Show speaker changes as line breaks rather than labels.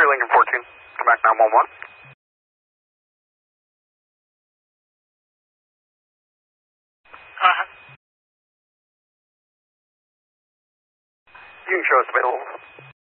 Lincoln 14. Come back 911.
Uh-huh.
You can show us available.